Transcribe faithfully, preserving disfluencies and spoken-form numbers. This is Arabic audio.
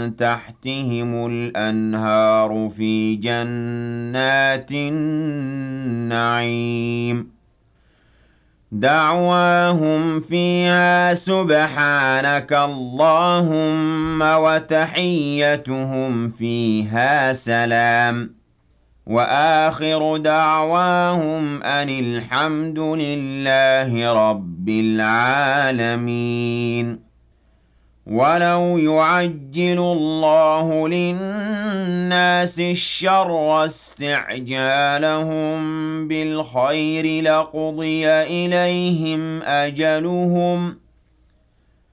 تحتهم الأنهار في جنات النعيم دعواهم فيها سبحانك اللهم وتحيتهم فيها سلام وآخر دعواهم أن الحمد لله رب العالمين. ولو يعجل الله للناس الشر استعجالهم بالخير لقضي إليهم أجلهم